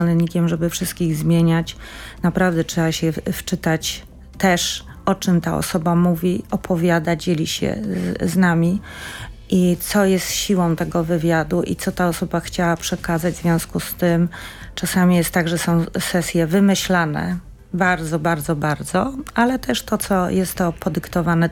zwolennikiem, żeby wszystkich zmieniać. Naprawdę trzeba się wczytać też, o czym ta osoba mówi, opowiada, dzieli się z nami i co jest siłą tego wywiadu i co ta osoba chciała przekazać w związku z tym. Czasami jest tak, że są sesje wymyślane, bardzo, bardzo, bardzo, ale też to, co jest to podyktowane